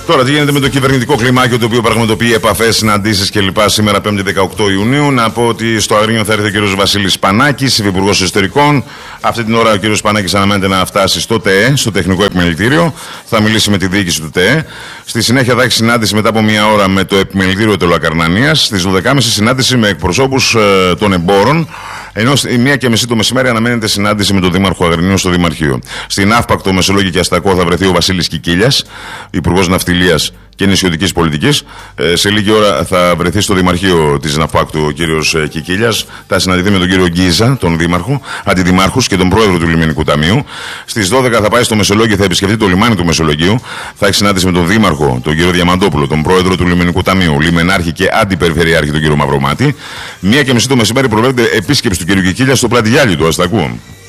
Τώρα, τι γίνεται με το κυβερνητικό κλιμάκιο το οποίο πραγματοποιεί επαφές, συναντήσεις κλπ. Σήμερα, 5η 18 Ιουνίου. Να πω ότι στο Αγρίνιο θα έρθει ο κ. Βασίλης Πανάκης, υφυπουργός εσωτερικών. Αυτή την ώρα ο κ. Πανάκης αναμένεται να φτάσει στο ΤΕΕ, στο τεχνικό επιμελητήριο. Θα μιλήσει με τη διοίκηση του ΤΕΕ. Στη συνέχεια θα έχει συνάντηση μετά από μία ώρα με το επιμελητήριο Τελοακαρνανίας. Στις 12.30 συνάντηση με εκπροσώπους των εμπόρων. Ενώ 1:30 το μεσημέρι αναμένεται συνάντηση με τον Δήμαρχο Αγρινίου στο Δημαρχείο. Στην Αύπακτο, Μεσολόγγι και Αστακό θα βρεθεί ο Βασίλης Κικίλιας, Υπουργός Ναυτιλίας και Νησιωτικής Πολιτικής. Σε λίγη ώρα θα βρεθεί στο Δημαρχείο της Ναυπάκτου ο κύριος Κικίλιας. Θα συναντηθεί με τον κύριο Γκίζα, τον Δήμαρχο, αντιδημάρχους και τον πρόεδρο του Λιμενικού Ταμείου. Στις 12 θα πάει στο Μεσολόγγι, θα επισκεφτεί το λιμάνι του Μεσολογγίου. Θα έχει συνάντηση με τον Δήμαρχο, τον κύριο Διαμαντόπουλο, τον πρόεδρο του Λιμενικού Ταμείου, λιμενάρχη και αντιπεριφερειάρχη, τον κύριο Μαυρομάτη. 1:30 το μεσημέρι προβλέπεται επίσκεψη του κύριου Κικίλια στο Πλατιγιάλι του Αστακού.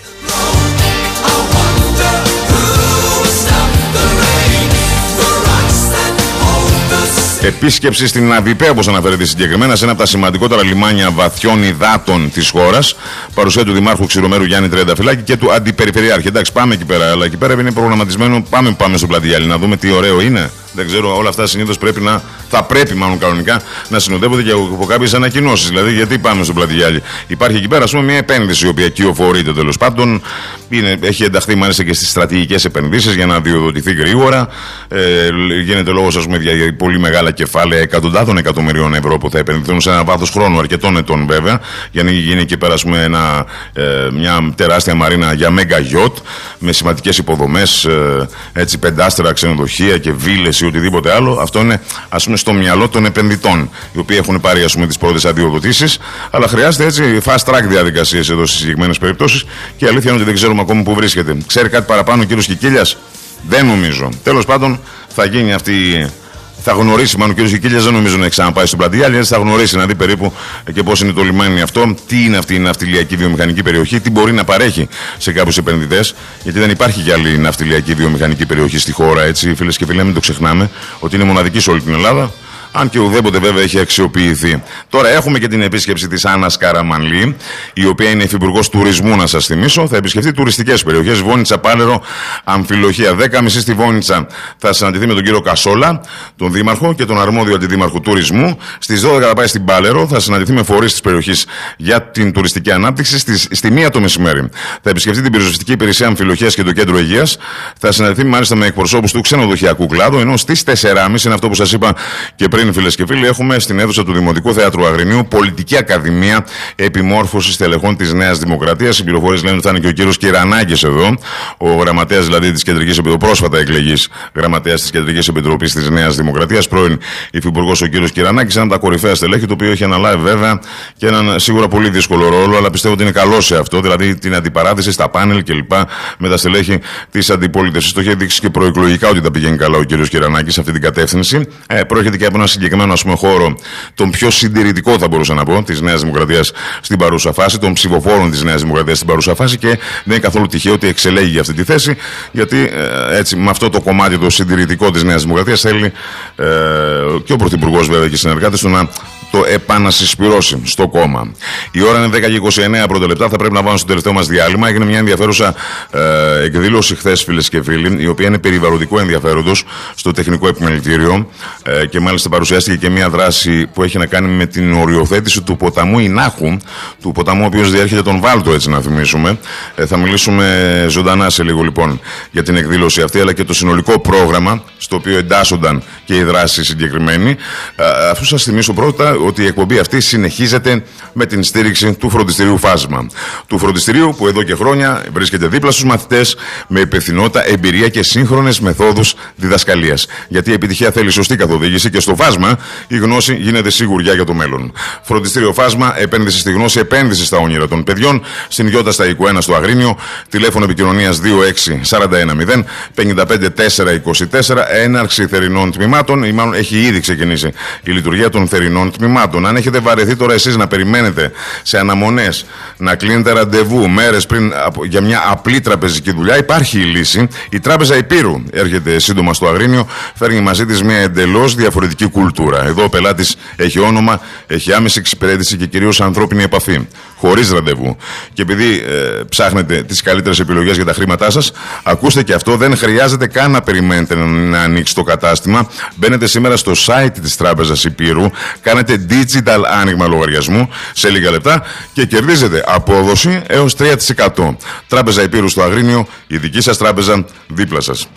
Επίσκεψη στην Αβιπέ, όπως αναφέρεται συγκεκριμένα, σε ένα από τα σημαντικότερα λιμάνια βαθιών υδάτων της χώρας. Παρουσία του Δημάρχου Ξηρομέρου Γιάννη Τρενταφυλάκη και του Αντιπεριφερειάρχη. Εντάξει, πάμε εκεί πέρα, αλλά εκεί πέρα είναι προγραμματισμένο. Πάμε στο Πλατιγιάλι να δούμε τι ωραίο είναι. Δεν ξέρω, όλα αυτά συνήθως θα πρέπει μάλλον κανονικά να συνοδεύονται και από κάποιες ανακοινώσεις. Δηλαδή, γιατί πάμε στο Πλατιγιάλι. Υπάρχει εκεί πέρα, ας πούμε, μια επένδυση η οποία κυοφορείται τέλος πάντων. Έχει ενταχθεί μάλιστα και στις στρατηγικές επενδύσεις για να διοδοτηθεί γρήγορα. Γίνεται λόγος, ας πούμε, για πολύ μεγάλα κεφάλαια εκατοντάδων εκατομμυρίων ευρώ που θα επενδυθούν σε ένα βάθος χρόνου, αρκετών ετών βέβαια, για να γίνει εκεί πέρα, ας πούμε, μια τεράστια μαρίνα για μέγα γιότ με σημαντικές υποδομές, πεντάστερα ξενοδοχεία και βίλες ή οτιδήποτε άλλο. Αυτό είναι, ας πούμε, στο μυαλό των επενδυτών, οι οποίοι έχουν πάρει, ας πούμε, τις πρώτες αδειοδοτήσεις, αλλά χρειάζεται έτσι fast track διαδικασίες εδώ στις συγκεκριμένες περιπτώσεις και η αλήθεια είναι ότι δεν ξέρουμε ακόμα πού βρίσκεται. Ξέρει κάτι παραπάνω ο κύριος Κικίλιας? Δεν νομίζω. Τέλος πάντων, θα γίνει αυτή. Θα γνωρίσει, μάλλον ο κ. Κικίλιας δεν νομίζω να έχει ξαναπάει στον Πλατιγιάλι, θα γνωρίσει να δει περίπου και πώς είναι το λιμάνι αυτό, τι είναι αυτή η ναυτιλιακή βιομηχανική περιοχή, τι μπορεί να παρέχει σε κάποιους επενδυτές, γιατί δεν υπάρχει κι άλλη ναυτιλιακή βιομηχανική περιοχή στη χώρα, έτσι, φίλες και φίλοι, μην το ξεχνάμε, ότι είναι μοναδική σε όλη την Ελλάδα. Αν και ουδέποτε βέβαια έχει αξιοποιηθεί. Τώρα έχουμε και την επίσκεψη της Άννας Καραμανλή, η οποία είναι υφυπουργός τουρισμού, να σας θυμίσω. Θα επισκεφτεί τουριστικές περιοχές, Βόνιτσα, Πάλαιρο, Αμφιλοχεία. 10:30 στη Βόνιτσα θα συναντηθεί με τον κύριο Κασόλα, τον Δήμαρχο και τον αρμόδιο αντιδήμαρχο τουρισμού. Στις 12 θα πάει στην Πάλαιρο, θα συναντηθεί με φορείς της περιοχής για την τουριστική ανάπτυξη. Στη 1 το μεσημέρι θα επισκεφτεί την πυροσβεστική υπηρεσία Αμφιλοχείας και το κέντρο υγείας. Θα συναντηθεί μάλιστα με εκπροσώπους του ξενοδοχειακού κλάδου, ενώ στις 4:30 είναι αυτό που σας είπα και πριν. Φίλες και φίλοι, έχουμε στην αίθουσα του Δημοτικού Θεάτρου Αγρινίου Πολιτική Ακαδημία Επιμόρφωσης Τελεχών της Νέας Δημοκρατίας. Οι πληροφορίες λένε ότι θα είναι και ο κύριος Κυρανάκης εδώ, ο γραμματέας δηλαδή της Κεντρικής Επιτροπής, πρόσφατα εκλεγής γραμματέας της Κεντρικής Επιτροπής της Νέας Δημοκρατίας, πρώην υφυπουργός ο κύριος Κυρανάκης, ένα από τα κορυφαία στελέχη, το οποίο έχει αναλάβει βέβαια και έναν σίγουρα πολύ δύσκολο ρόλο, αλλά πιστεύω ότι είναι καλό σε αυτό, δηλαδή την αντιπαράθεση στα πάνελ κλπ. Με τα στελέχη της αντιπολίτευσης. Το είχε δείξει και προεκλογικά ότι τα πηγαίνει καλά ο κύριος Κυρανάκης σε αυτή την κατεύθυνση. Πρόκειται και από ένα συγκεκριμένο, ας πούμε, χώρο, τον πιο συντηρητικό θα μπορούσα να πω, της Νέας Δημοκρατίας στην παρούσα φάση, των ψηφοφόρων της Νέας Δημοκρατίας στην παρούσα φάση, και δεν είναι καθόλου τυχαίο ότι εξελέγει για αυτή τη θέση, γιατί έτσι με αυτό το κομμάτι το συντηρητικό της Νέας Δημοκρατίας θέλει και ο Πρωθυπουργός βέβαια και οι συνεργάτες του να το επανασυσπυρώσει στο κόμμα. Η ώρα είναι 10:29 πρώτα λεπτά. Θα πρέπει να πάμε στο τελευταίο μας διάλειμμα. Έγινε μια ενδιαφέρουσα εκδήλωση χθες, φίλες και φίλοι, η οποία είναι περιβαλλοντικού ενδιαφέροντος στο τεχνικό επιμελητήριο, και μάλιστα παρουσιάστηκε και μια δράση που έχει να κάνει με την οριοθέτηση του ποταμού Ινάχου, του ποταμού ο οποίος διέρχεται τον Βάλτο, έτσι να θυμίσουμε. Θα μιλήσουμε ζωντανά σε λίγο λοιπόν για την εκδήλωση αυτή, αλλά και το συνολικό πρόγραμμα στο οποίο εντάσσονταν και η δράση συγκεκριμένη. Αφού σας θυμίσω πρώτα ότι η εκπομπή αυτή συνεχίζεται με την στήριξη του φροντιστηρίου Φάσμα. Του φροντιστηρίου που εδώ και χρόνια βρίσκεται δίπλα στους μαθητές με υπευθυνότητα, εμπειρία και σύγχρονες μεθόδους διδασκαλίας. Γιατί η επιτυχία θέλει σωστή καθοδήγηση και στο Φάσμα η γνώση γίνεται σιγουριά για το μέλλον. Φροντιστήριο Φάσμα, επένδυση στη γνώση, επένδυση στα όνειρα των παιδιών. Στην Γιώτα στα Οικου 1 στο Αγρίνιο, τηλέφωνο επικοινωνίας 2641 55424, έναρξη θερινών τμήματων, ή μάλλον έχει ήδη ξεκινήσει η λειτουργία των θερινών τμήματων. χρημάτων. Αν έχετε βαρεθεί τώρα εσείς να περιμένετε σε αναμονές, να κλείνετε ραντεβού μέρες πριν για μια απλή τραπεζική δουλειά, υπάρχει η λύση. Η Τράπεζα Υπήρου έρχεται σύντομα στο Αγρίνιο, φέρνει μαζί της μια εντελώς διαφορετική κουλτούρα. Εδώ ο πελάτης έχει όνομα, έχει άμεση εξυπηρέτηση και κυρίως ανθρώπινη επαφή, χωρίς ραντεβού. Και επειδή ψάχνετε τις καλύτερες επιλογές για τα χρήματά σας, ακούστε και αυτό, δεν χρειάζεται καν να περιμένετε να ανοίξει το κατάστημα. Μπαίνετε σήμερα στο site της Τράπεζας Υπήρου, κάνετε digital άνοιγμα λογαριασμού σε λίγα λεπτά και κερδίζετε απόδοση έως 3%. Τράπεζα Υπήρου στο Αγρίνιο, η δική σας τράπεζα δίπλα σας.